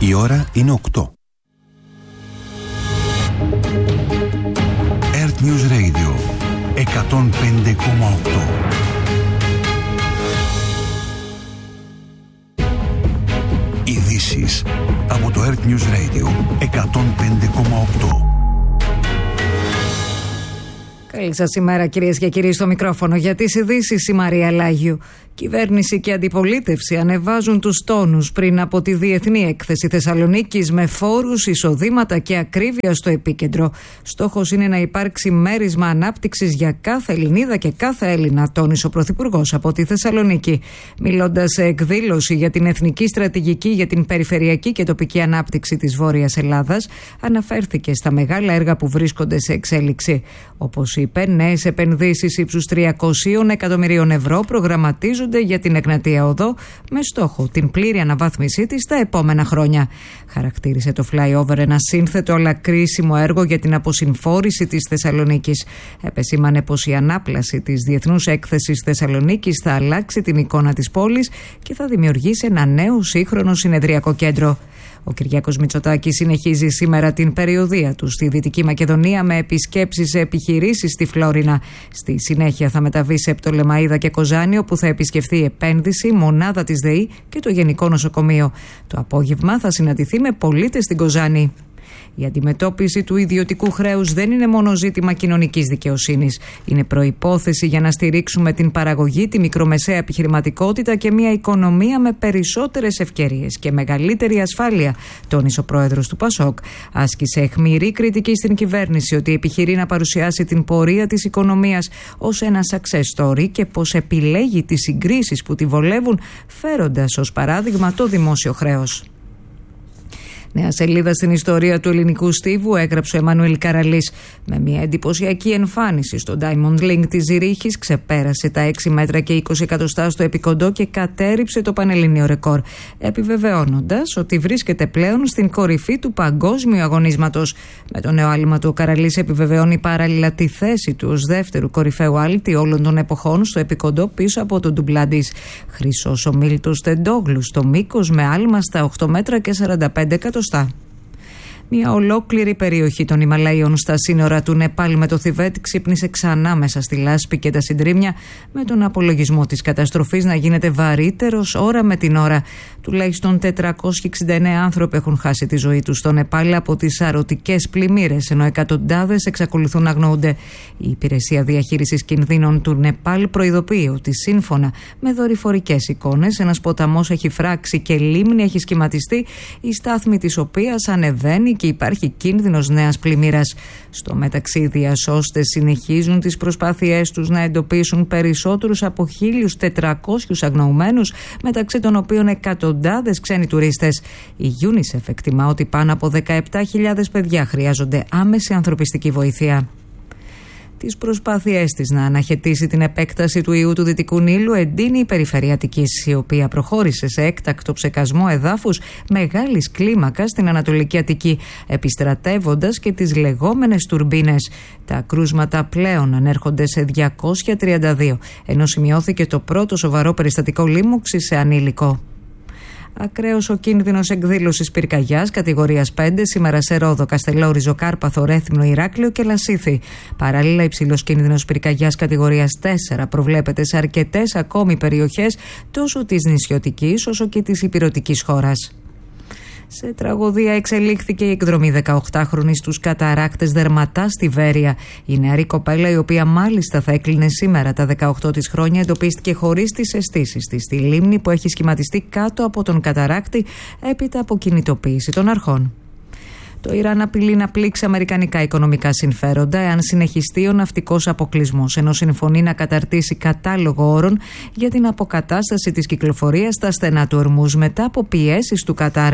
Η ώρα είναι 8. Earth News Radio 105,8. Ειδήσεις από το Earth News Radio 105,8. Καλή σας ημέρα, κυρίες και κύριοι, στο μικρόφωνο για τις ειδήσεις η Μαρία Λάγιου. Κυβέρνηση και αντιπολίτευση ανεβάζουν τους τόνους πριν από τη Διεθνή Έκθεση Θεσσαλονίκης με φόρους, εισοδήματα και ακρίβεια στο επίκεντρο. Στόχος είναι να υπάρξει μέρισμα ανάπτυξης για κάθε Ελληνίδα και κάθε Έλληνα, τόνισε ο Πρωθυπουργός από τη Θεσσαλονίκη. Μιλώντας σε εκδήλωση για την Εθνική Στρατηγική για την Περιφερειακή και Τοπική Ανάπτυξη της Βόρειας Ελλάδας, αναφέρθηκε στα μεγάλα έργα που βρίσκονται σε εξέλιξη. Όπως είπε, νέες επενδύσεις ύψους 300 εκατομμυρίων ευρώ προγραμματίζονται για την Εγνατία Οδό με στόχο την πλήρη αναβάθμισή της τα επόμενα χρόνια. Χαρακτήρισε το flyover ένα σύνθετο αλλά κρίσιμο έργο για την αποσυμφόρηση της Θεσσαλονίκης. Επεσήμανε πως η ανάπλαση της Διεθνούς Έκθεσης Θεσσαλονίκης θα αλλάξει την εικόνα της πόλης και θα δημιουργήσει ένα νέο σύγχρονο συνεδριακό κέντρο. Ο Κυριάκος Μητσοτάκης συνεχίζει σήμερα την περιοδεία του στη Δυτική Μακεδονία με επισκέψεις σε επιχειρήσεις στη Φλόρινα. Στη συνέχεια θα μεταβεί σε Πτολεμαΐδα και Κοζάνη, όπου θα επισκεφθεί επένδυση, μονάδα της ΔΕΗ και το Γενικό Νοσοκομείο. Το απόγευμα θα συναντηθεί με πολίτες στην Κοζάνη. Η αντιμετώπιση του ιδιωτικού χρέους δεν είναι μόνο ζήτημα κοινωνικής δικαιοσύνης. Είναι προϋπόθεση για να στηρίξουμε την παραγωγή, τη μικρομεσαία επιχειρηματικότητα και μια οικονομία με περισσότερες ευκαιρίες και μεγαλύτερη ασφάλεια, τόνισε ο πρόεδρος του ΠΑΣΟΚ. Άσκησε αιχμηρή κριτική στην κυβέρνηση ότι επιχειρεί να παρουσιάσει την πορεία της οικονομίας ως ένα success story και πως επιλέγει τις συγκρίσεις που τη βολεύουν, φέροντας ως παράδειγμα το δημόσιο χρέος. Νέα σελίδα στην ιστορία του ελληνικού στίβου έγραψε ο Εμμανουήλ Καραλής. Με μια εντυπωσιακή εμφάνιση στο Diamond League της Ζυρίχης, ξεπέρασε τα 6 μέτρα και 20 εκατοστά στο επικοντό και κατέρριψε το πανελλήνιο ρεκόρ, επιβεβαιώνοντας ότι βρίσκεται πλέον στην κορυφή του παγκόσμιου αγωνίσματος. Με το νέο άλμα του, ο Καραλής επιβεβαιώνει παράλληλα τη θέση του ως δεύτερου κορυφαίου άλτη όλων των εποχών στο επικοντό, πίσω από τον ντουμπλάντης. Χρυσός ο Μίλτος Τεντόγλου στο μήκος με άλμα στα 8 μέτρα και 45 εκατοστά. Μια ολόκληρη περιοχή των Ιμαλαίων στα σύνορα του Νεπάλ με το Θιβέτ ξύπνησε ξανά μέσα στη λάσπη και τα συντρίμμια, με τον απολογισμό της καταστροφής να γίνεται βαρύτερος ώρα με την ώρα. Τουλάχιστον 469 άνθρωποι έχουν χάσει τη ζωή τους στο Νεπάλ από τις σαρωτικές πλημμύρες, ενώ εκατοντάδες εξακολουθούν να αγνοούνται. Η Υπηρεσία Διαχείρισης Κινδύνων του Νεπάλ προειδοποιεί ότι σύμφωνα με δορυφορικές εικόνες, ένας ποταμός έχει φράξει και λίμνη έχει σχηματιστεί, η στάθμη της οποίας ανεβαίνει και υπάρχει κίνδυνος νέας πλημμύρας. Στο μεταξύ, οι διασώστες συνεχίζουν τις προσπάθειές τους να εντοπίσουν περισσότερους από 1.400 αγνοουμένους, μεταξύ των οποίων εκατοντάδες ξένοι τουρίστες. Η UNICEF εκτιμά ότι πάνω από 17.000 παιδιά χρειάζονται άμεση ανθρωπιστική βοήθεια. Τις προσπάθειές της να αναχαιτήσει την επέκταση του ιού του Δυτικού Νείλου εντείνει η Περιφέρεια Αττικής, η οποία προχώρησε σε έκτακτο ψεκασμό εδάφους μεγάλης κλίμακας στην Ανατολική Αττική, επιστρατεύοντας και τις λεγόμενες τουρμπίνες. Τα κρούσματα πλέον ανέρχονται σε 232, ενώ σημειώθηκε το πρώτο σοβαρό περιστατικό λίμωξης σε ανήλικο. Ακραίος ο κίνδυνος εκδήλωσης πυρκαγιάς κατηγορίας 5 σήμερα σε Ρόδο, Καστελόριζο, Κάρπαθο, Ρέθυμνο, Ηράκλειο και Λασίθι. Παράλληλα, υψηλός κίνδυνος πυρκαγιάς κατηγορίας 4 προβλέπεται σε αρκετές ακόμη περιοχές τόσο της νησιωτικής όσο και της ηπειρωτικής χώρας. Σε τραγωδία εξελίχθηκε η εκδρομή 18χρονης στους καταράκτες Δερματά στη Βέρεια. Η νεαρή κοπέλα, η οποία μάλιστα θα έκλεινε σήμερα τα 18 της χρόνια, εντοπίστηκε χωρίς τις αισθήσεις της στη λίμνη που έχει σχηματιστεί κάτω από τον καταράκτη έπειτα από κινητοποίηση των αρχών. Το Ιράν απειλεί να πλήξει αμερικανικά οικονομικά συμφέροντα εάν συνεχιστεί ο ναυτικός αποκλεισμός, ενώ συμφωνεί να καταρτήσει κατάλογο όρων για την αποκατάσταση της κυκλοφορίας στα στενά του Ορμούζ μετά από πιέσεις του Κατάρ.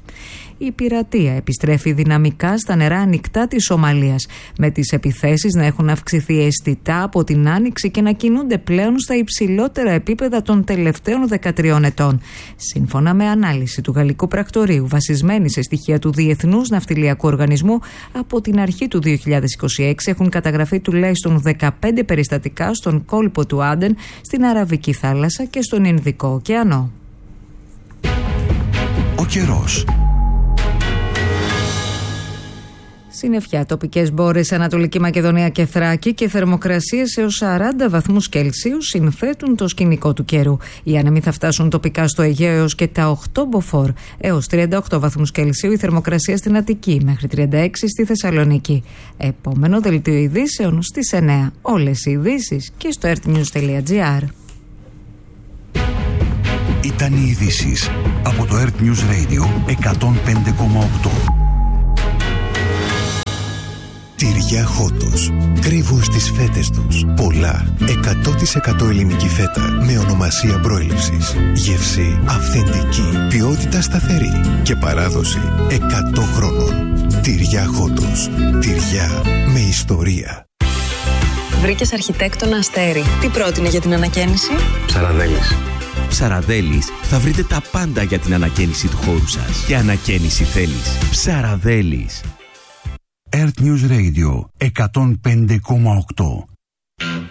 Η πειρατεία επιστρέφει δυναμικά στα νερά ανοιχτά της Σομαλίας, με τις επιθέσεις να έχουν αυξηθεί αισθητά από την Άνοιξη και να κινούνται πλέον στα υψηλότερα επίπεδα των τελευταίων 13 ετών. Σύμφωνα με ανάλυση του Γαλλικού Πρακτορείου, βασισμένη σε στοιχεία του Διεθνούς Ναυτιλιακού Οργανισμού, από την αρχή του 2026 έχουν καταγραφεί τουλάχιστον 15 περιστατικά στον κόλπο του Άντεν, στην Αραβική Θάλασσα και στον Ινδικό ωκεανό. Ο καιρός. Συννεφιά, τοπικές μπόρες, Ανατολική Μακεδονία και Θράκη και θερμοκρασίες έως 40 βαθμούς Κελσίου συνθέτουν το σκηνικό του καιρού. Οι άνεμοι θα φτάσουν τοπικά στο Αιγαίο έως και τα 8 μποφόρ, έως 38 βαθμούς Κελσίου η θερμοκρασία στην Αττική, μέχρι 36 στη Θεσσαλονίκη. Επόμενο δελτίο ειδήσεων στις 9. Όλες οι ειδήσεις και στο earthnews.gr. Ήταν οι ειδήσεις από το Earth News Radio 105,8. Τυριά Χότος. Κρύβουν στις φέτες τους πολλά 100% ελληνική φέτα με ονομασία προέλευσης. Γεύση αυθεντική, ποιότητα σταθερή και παράδοση 100 χρόνων. Τυριά Χότος. Τυριά με ιστορία. Βρήκες αρχιτέκτονα Αστέρι. Τι πρότεινε για την ανακαίνιση? Ψαραδέλης. Ψαραδέλης, θα βρείτε τα πάντα για την ανακαίνιση του χώρου σας. Και ανακαίνιση θέλεις. Ψαραδέλης. Earth News Radio 105,8.